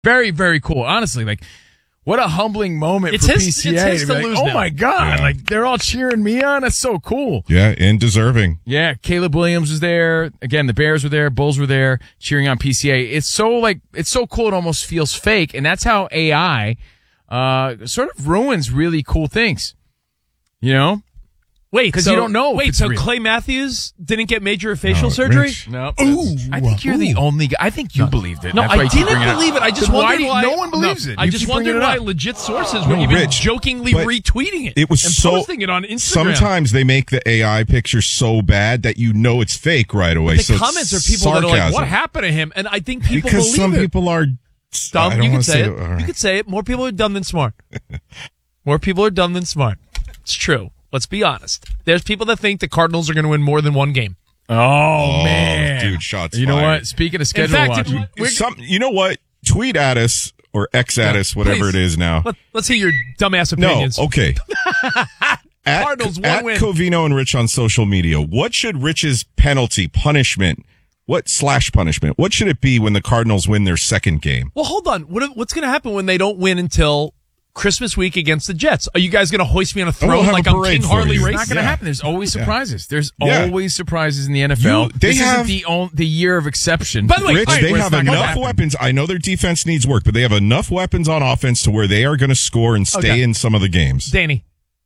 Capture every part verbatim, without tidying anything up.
Very, very cool. Honestly, like, what a humbling moment it's for his, P C A. It's his to to be like, lose oh, now. my God. Yeah. Like, they're all cheering me on. That's so cool. Yeah, and deserving. Yeah, Caleb Williams was there. Again, the Bears were there. Bulls were there cheering on P C A. It's so, like, it's so cool it almost feels fake. And that's how A I uh, sort of ruins really cool things. You know? Wait, 'Cause so, you don't know if Wait, it's so real. Clay Matthews didn't get major facial No, surgery? Rich. No. Ooh. I think you're the only guy. I think you believed it. No, That's why I you keep didn't bringing it up. believe it. I just Then why wondered do you- why. No one believes no, it. I You just keep bringing wondered it why up. legit sources were No, even Rich, jokingly but retweeting it. It was and so posting it on Instagram. Sometimes they make the A I picture so bad that you know it's fake right away. the so it's comments are people that are like, sarcasm. "What happened to him?" And I think people Because believe some it. people are. I Dumb. don't You wanna could say it. all right. You could say it. More people are dumb than smart. More people are dumb than smart. It's true. Let's be honest. There's people that think the Cardinals are going to win more than one game. Oh, Oh, man. dude, shots You know fired. what? Speaking of schedule fact, watching. it- We're- Some, you know what? Tweet at us or X at us, whatever please. it is now. Let, let's hear your dumbass No, opinions. okay. At, Cardinals, one at win. Covino and Rich on social media, what should Rich's penalty, punishment, what slash punishment, what should it be when the Cardinals win their second game? Well, hold on. What, what's going to happen when they don't win until Christmas week against the Jets? Are you guys going to hoist me on a we'll throne have like a I'm parade King for Harley you. Race? It's not going to Yeah. happen. There's always surprises. There's Yeah. always surprises in the N F L. You- they this have- isn't the on, the year of exception. By the way, Rich, all right, they where it's have not gonna enough happen. weapons. I know their defense needs work, but they have enough weapons on offense to where they are going to score and stay Okay. in some of the games. Danny,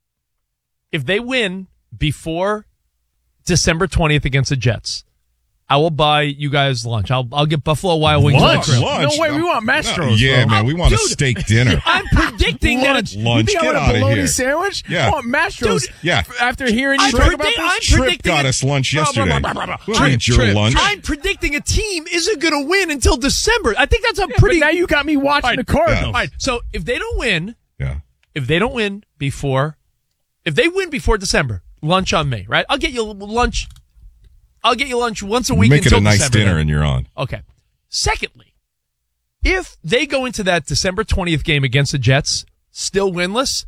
if they win before December twentieth against the Jets, I will buy you guys lunch. I'll I'll get Buffalo Wild Wings. Lunch? on the grill. Lunch? No way, we want Mastros, Yeah, bro. man, we want a Dude. steak dinner. I'm predicting that Lunch. it's Lunch, You think get I want outta a bologna here. sandwich? Yeah. I want Mastros. Dude, yeah. After hearing you I'm, talk predi- about I'm this. Trip predicting got it- us lunch Blah, blah, yesterday. blah, blah, blah, blah. We'll Trip, eat your Trip. lunch. I'm predicting a team isn't going to win until December. I think that's a But pretty. now you got me watching All right. the Cardinals. Yeah. All right, so if they don't win, Yeah. if they don't win before, if they win before December, lunch on me, right? I'll get you lunch. I'll get you lunch once a week Make it until a nice December, dinner then. and you're on. Okay. Secondly, if they go into that December twentieth game against the Jets still winless,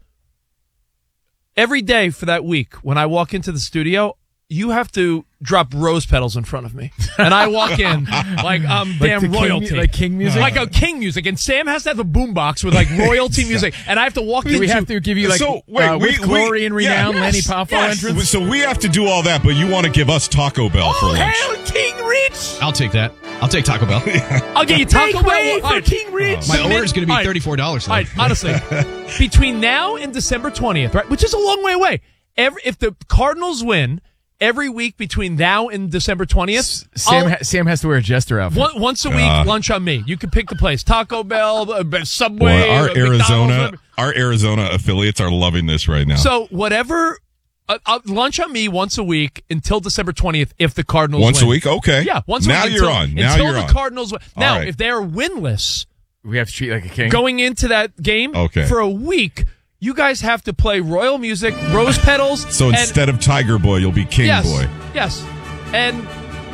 every day for that week when I walk into the studio, you have to drop rose petals in front of me. And I walk in like I'm Like damn the king- royalty. like king music? Like a king music. And Sam has to have a boombox with like royalty music. And I have to walk Do into we have to give you like So, wait, uh, we- with glory we- and yeah, renown, yes, Lenny Poffo yes. entrance? So we have to do all that, but you want to give us Taco Bell for Oh, lunch. hell, King Rich! I'll take that. I'll take Taco Bell. I'll get you Taco Make way Bell. for All right. King Rich. My order is going to be All right. thirty-four dollars. All right, honestly, between now and December twentieth, right, which is a long way away, every, if the Cardinals win every week between now and December twentieth, Sam, ha- Sam has to wear a jester outfit. one, once a week, Uh. lunch on me. You can pick the place. Taco Bell, uh, Subway, Boy, our uh, McDonald's, Arizona, whatever. our Arizona affiliates are loving this right now. So whatever, uh, uh, lunch on me once a week until December twentieth if the Cardinals Once win. a week, okay. Yeah, once a now week. you're until, on. Now until you're the on. Cardinals win. All Now, right. if they're winless We have to treat like a king. going into that game Okay. for a week, you guys have to play royal music, rose petals. So and- instead of Tiger Boy, you'll be King yes, Boy. Yes. And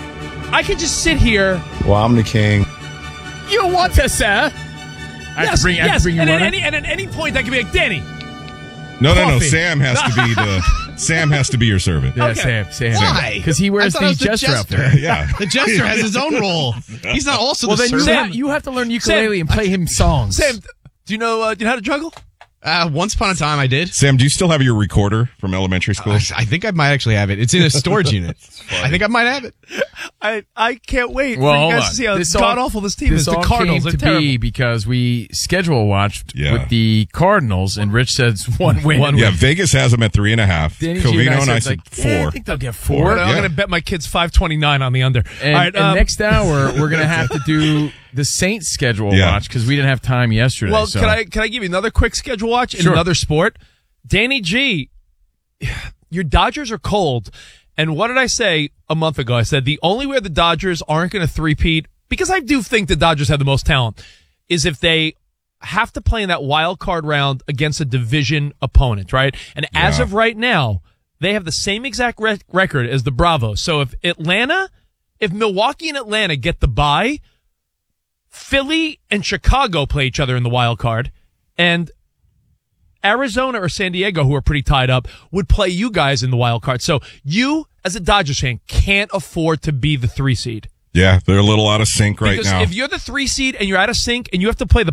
I could just sit here. Well, I'm the king. You want to, sir? I have yes, to bring, I have yes. to bring you and, at runner. any, and at any point, that could be like, Danny. No, no, no. Coffee. Sam has to be the Sam has to be your servant. Yeah, Okay. Sam, Sam. Why? Because he I wears thought the I was the jester jester. outfit. Yeah. The jester has his own role. He's not also Well, the then you servant. have, you have to learn ukulele Sam- and play him songs. Sam, do you know, uh, do you know how to juggle? Uh, once upon a time, I did. Sam, do you still have your recorder from elementary school? I I think I might actually have it. It's in a storage unit. I think I might have it. I, I can't wait Well, for you hold guys on. to see how This all- god awful this team this is. The all Cardinals came are to terrible. be because we schedule watched Yeah. with the Cardinals, and Rich says one win. One yeah, Vegas has them at three and a half. Danny G Covino and I said, said like, four. yeah, I think they'll get Four, four. yeah. I'm going to bet my kids five twenty-nine on the under. And, All right, and um, next hour we're gonna have to do the Saints schedule Yeah. watch because we didn't have time yesterday. Well, so. can I can I give you another quick schedule watch in Sure. another sport? Danny G, your Dodgers are cold. And what did I say a month ago? I said the only way the Dodgers aren't going to three-peat, because I do think the Dodgers have the most talent, is if they have to play in that wild card round against a division opponent, right? And as Yeah. of right now, they have the same exact re- record as the Bravos. So if Atlanta, if Milwaukee and Atlanta get the bye, Philly and Chicago play each other in the wild card, and Arizona or San Diego, who are pretty tied up, would play you guys in the wild card. So you, as a Dodgers fan, can't afford to be the three seed Yeah, they're a little out of sync right Because now. if you're the three seed and you're out of sync and you have to play the